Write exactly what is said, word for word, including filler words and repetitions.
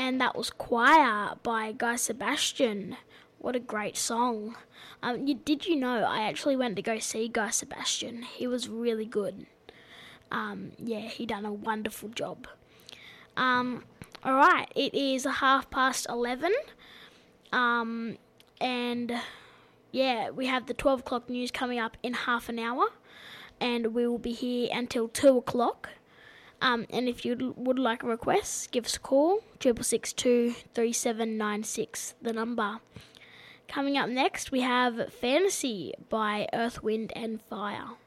and that was Choir by Guy Sebastian. What a great song. Um, you, did you know I actually went to go see Guy Sebastian? He was really good. Um, yeah, he done a wonderful job. Um, all right, it is half past eleven. Um, and yeah, we have the twelve o'clock news coming up in half an hour, and we will be here until two o'clock. Um, and if you would like a request, give us a call, triple six two three seven nine six, the number. Coming up next, we have Fantasy by Earth, Wind and Fire.